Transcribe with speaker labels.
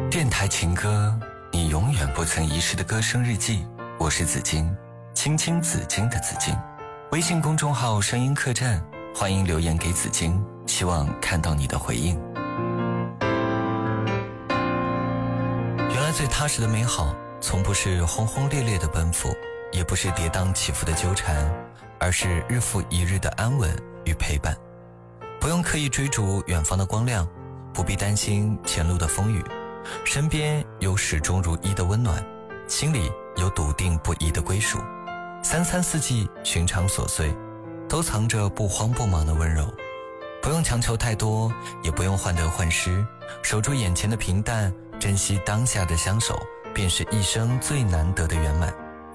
Speaker 1: 电台情歌，你永远不曾遗失的歌声日记。我是紫金，青青紫金的紫金。微信公众号声音客栈，欢迎留言给紫金，希望看到你的回应。原来最踏实的美好，从不是轰轰烈烈的奔赴，也不是跌宕起伏的纠缠，而是日复一日的安稳与陪伴。不用刻意追逐远方的光亮，不必担心前路的风雨，身边有始终如一的温暖，心里有笃定不移的归属。三餐四季，寻常琐碎，都藏着不慌不忙的温柔。不用强求太多，也不用患得患失，守住眼前的平淡，珍惜当下的相守，便是一生最难得的圆满。